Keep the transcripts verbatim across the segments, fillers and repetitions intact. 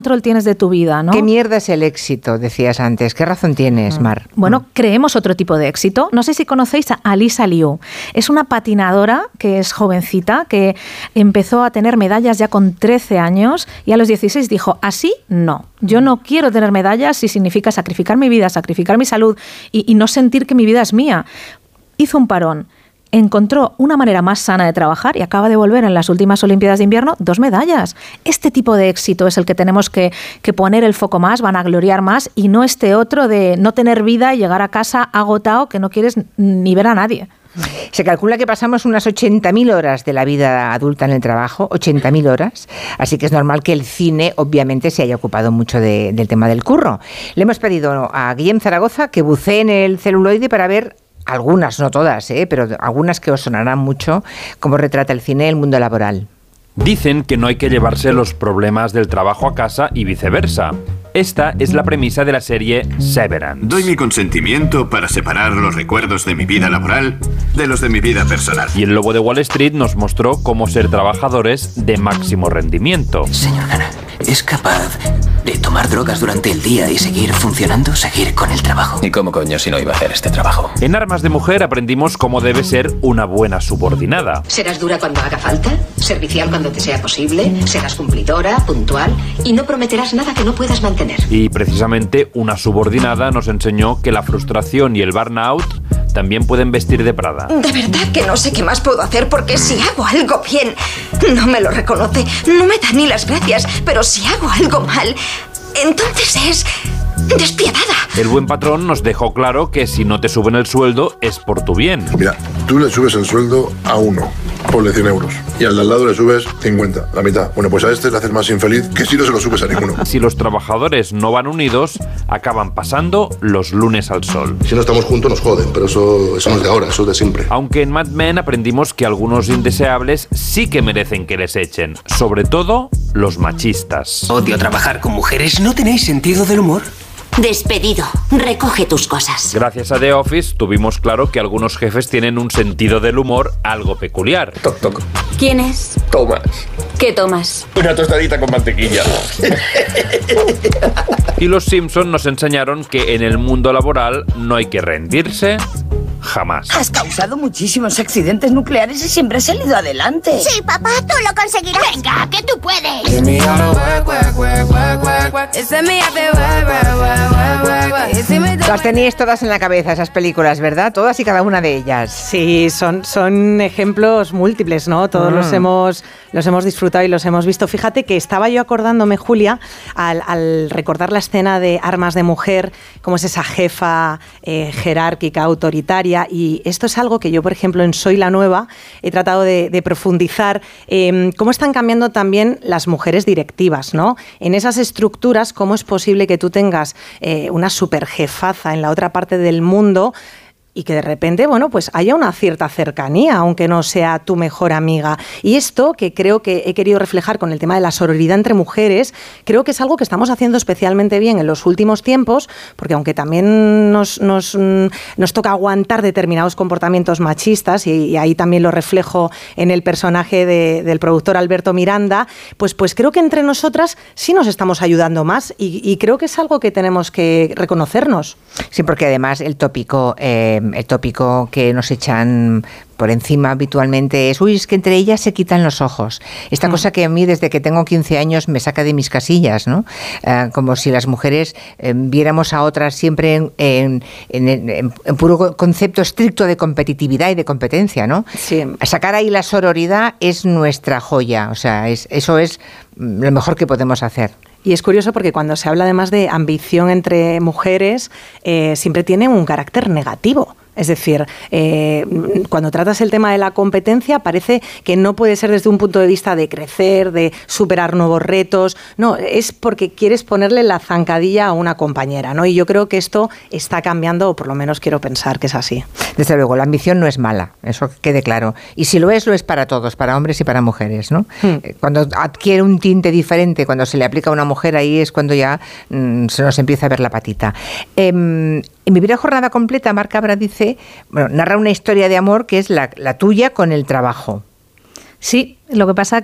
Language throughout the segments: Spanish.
control tienes de tu vida, ¿no? ¿Qué mierda es el éxito? Decías antes. ¿Qué razón tienes, Mar? Bueno, creemos otro tipo de éxito. No sé si conocéis a Alisa Liu. Es una patinadora que es jovencita, que empezó a tener medallas ya con trece años y a los dieciséis dijo, así no. Yo no quiero tener medallas si significa sacrificar mi vida, sacrificar mi salud y, y no sentir que mi vida es mía. Hizo un parón. Encontró una manera más sana de trabajar y acaba de volver en las últimas Olimpiadas de Invierno dos medallas. Este tipo de éxito es el que tenemos que, que poner el foco más, vanagloriar más y no este otro de no tener vida y llegar a casa agotado que no quieres ni ver a nadie. Se calcula que pasamos unas ochenta mil horas de la vida adulta en el trabajo, ochenta mil horas, así que es normal que el cine obviamente se haya ocupado mucho de, del tema del curro. Le hemos pedido a Guillem Zaragoza que bucee en el celuloide para ver algunas, no todas, ¿eh? pero algunas que os sonarán mucho, cómo retrata el cine el mundo laboral. Dicen que no hay que llevarse los problemas del trabajo a casa y viceversa. Esta es la premisa de la serie Severance. Doy mi consentimiento para separar los recuerdos de mi vida laboral de los de mi vida personal. Y el Lobo de Wall Street nos mostró cómo ser trabajadores de máximo rendimiento. Señor Hanna, ¿es capaz de tomar drogas durante el día y seguir funcionando, seguir con el trabajo? ¿Y cómo coño si no iba a hacer este trabajo? En Armas de Mujer aprendimos cómo debe ser una buena subordinada. Serás dura cuando haga falta, servicial cuando te sea posible, serás cumplidora, puntual y no prometerás nada que no puedas mantener. Y precisamente una subordinada nos enseñó que la frustración y el burnout también pueden vestir de Prada. De verdad que no sé qué más puedo hacer porque si hago algo bien, no me lo reconoce, no me da ni las gracias, pero si hago algo mal, entonces es despiadada. El buen patrón nos dejó claro que si no te suben el sueldo es por tu bien. Mira, tú le subes el sueldo a uno, ponle cien euros, y al de al lado le subes cincuenta, la mitad. Bueno, pues a este le haces más infeliz que si no se lo subes a ninguno. Si los trabajadores no van unidos, acaban pasando los lunes al sol. Si no estamos juntos nos joden, pero eso, eso no es de ahora, eso es de siempre. Aunque en Mad Men aprendimos que algunos indeseables sí que merecen que les echen, sobre todo los machistas. Odio trabajar con mujeres, ¿no tenéis sentido del humor? Despedido. Recoge tus cosas. Gracias a The Office tuvimos claro que algunos jefes tienen un sentido del humor algo peculiar. Toc, toc. ¿Quién es? Tomás. ¿Qué tomas? Una tostadita con mantequilla. Y los Simpson nos enseñaron que en el mundo laboral no hay que rendirse jamás. Has causado muchísimos accidentes nucleares y siempre has salido adelante. Sí, papá, tú lo conseguirás. Venga, que tú puedes. Las teníais todas en la cabeza, esas películas, ¿verdad? Todas y cada una de ellas. Sí, son, son ejemplos múltiples, ¿no? Todos mm. los hemos los hemos disfrutado y los hemos visto. Fíjate que estaba yo acordándome, Julia, al, al recordar la escena de Armas de Mujer, cómo es esa jefa eh, jerárquica, autoritaria, y esto es algo que yo, por ejemplo, en Soy la Nueva he tratado de, de profundizar, eh, cómo están cambiando también las mujeres directivas, ¿no? En esas estructuras, cómo es posible que tú tengas eh, una superjefaza en la otra parte del mundo y que de repente, bueno, pues haya una cierta cercanía, aunque no sea tu mejor amiga. Y esto, que creo que he querido reflejar con el tema de la sororidad entre mujeres, creo que es algo que estamos haciendo especialmente bien en los últimos tiempos, porque aunque también nos, nos, nos toca aguantar determinados comportamientos machistas, y, y ahí también lo reflejo en el personaje de, del productor Alberto Miranda, pues, pues creo que entre nosotras sí nos estamos ayudando más, y, y creo que es algo que tenemos que reconocernos. Sí, porque además el tópico... Eh, el tópico que nos echan por encima habitualmente es, uy, es que entre ellas se quitan los ojos. Esta mm. cosa que a mí desde que tengo quince años me saca de mis casillas, ¿no? Eh, como si las mujeres eh, viéramos a otras siempre en, en, en, en, en puro concepto estricto de competitividad y de competencia, ¿no? Sí. Sacar ahí la sororidad es nuestra joya, o sea, es, eso es lo mejor que podemos hacer. Y es curioso porque cuando se habla además de ambición entre mujeres, eh, siempre tiene un carácter negativo. Es decir, eh, cuando tratas el tema de la competencia parece que no puede ser desde un punto de vista de crecer, de superar nuevos retos. No, es porque quieres ponerle la zancadilla a una compañera, ¿no? Y yo creo que esto está cambiando, o por lo menos quiero pensar que es así. Desde luego, la ambición no es mala, eso quede claro. Y si lo es, lo es para todos, para hombres y para mujeres, ¿no? Hmm. Cuando adquiere un tinte diferente, cuando se le aplica a una mujer, ahí es cuando ya mmm, se nos empieza a ver la patita. Eh, En mi vida jornada completa, Marc Cabra dice, bueno, narra una historia de amor que es la, la tuya con el trabajo. Sí, Lo que pasa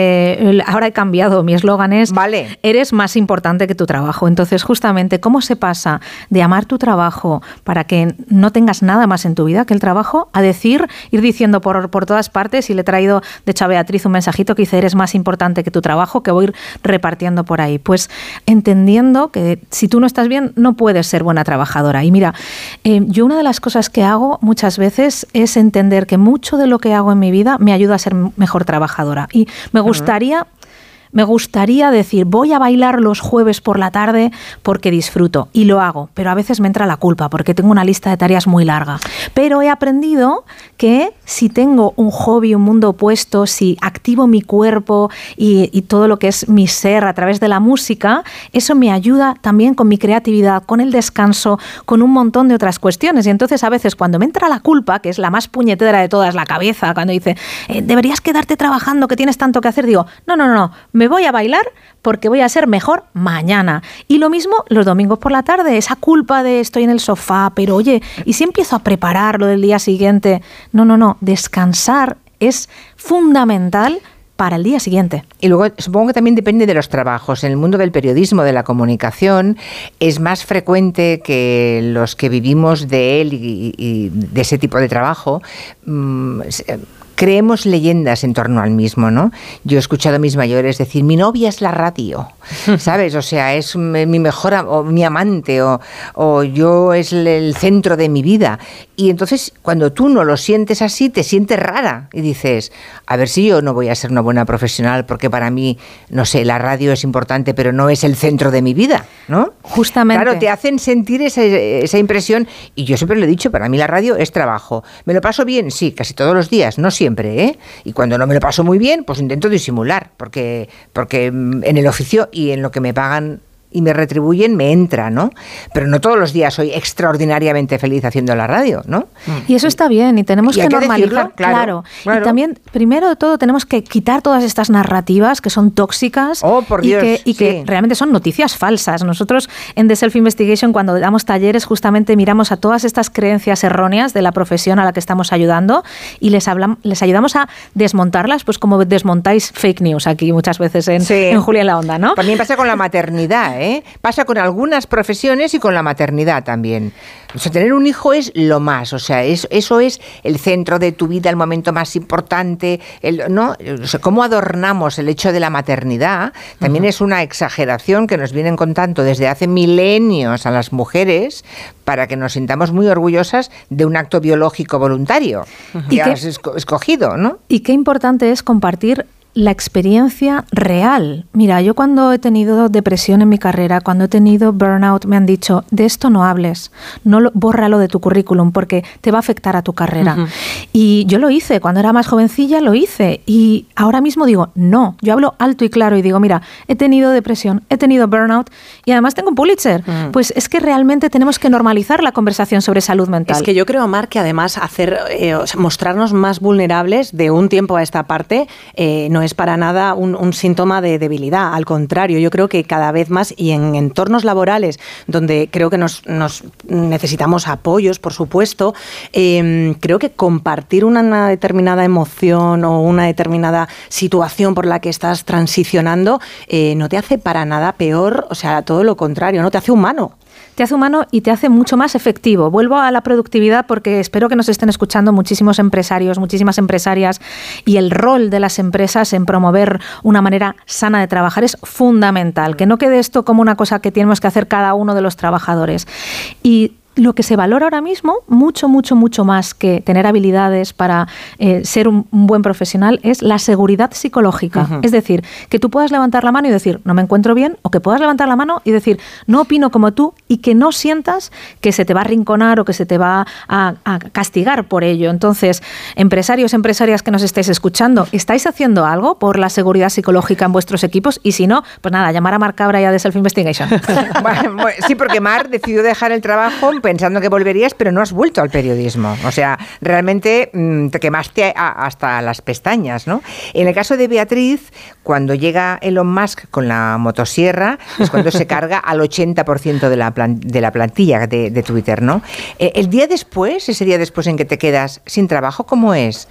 que ahora he cambiado, mi eslogan es vale. eres más importante que tu trabajo. Entonces, justamente, ¿cómo se pasa de amar tu trabajo para que no tengas nada más en tu vida que el trabajo, a decir, ir diciendo por, por todas partes, y le he traído, de hecho, a Beatriz un mensajito que dice, eres más importante que tu trabajo, que voy a ir repartiendo por ahí? Pues entendiendo que si tú no estás bien, no puedes ser buena trabajadora. Y mira, eh, yo una de las cosas que hago muchas veces es entender que mucho de lo que hago en mi vida me ayuda a ser mejor trabajadora. Y me gustaría... Uh-huh. Me gustaría decir, voy a bailar los jueves por la tarde porque disfruto, y lo hago, pero a veces me entra la culpa porque tengo una lista de tareas muy larga. Pero he aprendido que si tengo un hobby, un mundo opuesto, si activo mi cuerpo y, y todo lo que es mi ser a través de la música, eso me ayuda también con mi creatividad, con el descanso, con un montón de otras cuestiones. Y entonces a veces cuando me entra la culpa, que es la más puñetera de todas, la cabeza, cuando dice, eh, deberías quedarte trabajando, que tienes tanto que hacer, digo, no, no, no, me voy a bailar porque voy a ser mejor mañana. Y lo mismo los domingos por la tarde, esa culpa de estoy en el sofá, pero oye, ¿y si empiezo a preparar lo del día siguiente? No, no, no, descansar es fundamental para el día siguiente. Y luego supongo que también depende de los trabajos. En el mundo del periodismo, de la comunicación, es más frecuente que los que vivimos de él y, y de ese tipo de trabajo mmm, creemos leyendas en torno al mismo, ¿no? Yo he escuchado a mis mayores decir, mi novia es la radio, ¿sabes? O sea, es mi mejor, o mi amante, o, o yo es el centro de mi vida. Y entonces, cuando tú no lo sientes así, te sientes rara y dices, a ver si yo no voy a ser una buena profesional porque para mí, no sé, la radio es importante, pero no es el centro de mi vida, ¿no? Justamente. Claro, te hacen sentir esa, esa impresión, y yo siempre lo he dicho, para mí la radio es trabajo. ¿Me lo paso bien? Sí, casi todos los días, no siempre. Siempre, ¿eh? Y cuando no me lo paso muy bien, pues intento disimular, porque, porque en el oficio y en lo que me pagan y me retribuyen me entra, ¿no? Pero no todos los días soy extraordinariamente feliz haciendo la radio, ¿no? Y eso está bien, y tenemos y que normalizar, decirlo, claro, claro. claro. Y también, primero de todo, tenemos que quitar todas estas narrativas que son tóxicas oh, por y, Dios, que, y sí. que realmente son noticias falsas. Nosotros en The Self Investigation, cuando damos talleres, justamente miramos a todas estas creencias erróneas de la profesión a la que estamos ayudando y les, hablamos, les ayudamos a desmontarlas, pues como desmontáis fake news aquí muchas veces en, sí. en Julia en la Onda, ¿no? También pasa con la maternidad, ¿eh? Pasa con algunas profesiones y con la maternidad también. O sea, tener un hijo es lo más, o sea, es, eso es el centro de tu vida, el momento más importante, el, ¿no? O sea, cómo adornamos el hecho de la maternidad también uh-huh. es una exageración que nos vienen contando desde hace milenios a las mujeres para que nos sintamos muy orgullosas de un acto biológico voluntario uh-huh. que has esco- escogido, ¿no? Y qué importante es compartir la experiencia real. Mira, yo cuando he tenido depresión en mi carrera, cuando he tenido burnout, me han dicho, de esto no hables, no lo, bórralo de tu currículum porque te va a afectar a tu carrera. Uh-huh. Y yo lo hice, cuando era más jovencilla lo hice, y ahora mismo digo, no, yo hablo alto y claro y digo, mira, he tenido depresión, he tenido burnout y además tengo un Pulitzer. Uh-huh. Pues es que realmente tenemos que normalizar la conversación sobre salud mental. Es que yo creo, Mar, que además hacer eh, o sea, mostrarnos más vulnerables de un tiempo a esta parte eh, no es para nada un, un síntoma de debilidad. Al contrario, yo creo que cada vez más, y en entornos laborales donde creo que nos, nos necesitamos apoyos, por supuesto, eh, creo que compartir una determinada emoción o una determinada situación por la que estás transicionando eh, no te hace para nada peor, o sea, todo lo contrario, no te hace humano. Te hace humano y te hace mucho más efectivo. Vuelvo a la productividad porque espero que nos estén escuchando muchísimos empresarios, muchísimas empresarias, y el rol de las empresas en promover una manera sana de trabajar es fundamental. Que no quede esto como una cosa que tenemos que hacer cada uno de los trabajadores. Y lo que se valora ahora mismo, mucho, mucho, mucho más que tener habilidades para eh, ser un, un buen profesional, es la seguridad psicológica. Uh-huh. Es decir, que tú puedas levantar la mano y decir, no me encuentro bien, o que puedas levantar la mano y decir, no opino como tú, y que no sientas que se te va a arrinconar o que se te va a, a castigar por ello. Entonces, empresarios, empresarias que nos estáis escuchando, ¿estáis haciendo algo por la seguridad psicológica en vuestros equipos? Y si no, pues nada, llamar a Mar Cabra ya de Self Investigation. Bueno, sí, porque Mar decidió dejar el trabajo pensando que volverías, pero no has vuelto al periodismo. O sea, realmente mmm, te quemaste a, hasta las pestañas, ¿no? En el caso de Beatriz, cuando llega Elon Musk con la motosierra, es cuando se carga al ochenta por ciento de la, plan, de la plantilla de, de Twitter, ¿no? Eh, el día después, ese día después en que te quedas sin trabajo, ¿cómo es?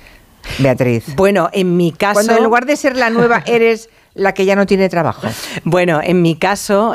Beatriz? Bueno, en mi caso... Cuando en lugar de ser la nueva eres la que ya no tiene trabajo. Bueno, en mi caso,